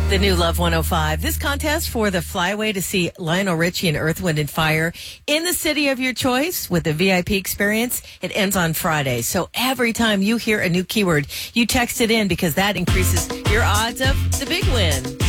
The new Love 105. This contest for the flyaway to see Lionel Richie and Earth, Wind and Fire in the city of your choice with a VIP experience. It ends on Friday. So every time you hear a new keyword, you text it in because that increases your odds of the big win.